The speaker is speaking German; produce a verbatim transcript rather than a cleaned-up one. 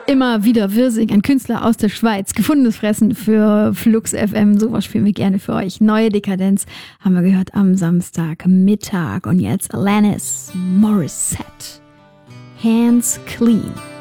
Immer wieder Wirsing, ein Künstler aus der Schweiz. Gefundenes Fressen für Flux F M. Sowas spielen wir gerne für euch. Neue Dekadenz haben wir gehört am Samstagmittag. Und jetzt Alanis Morissette. Hands Clean.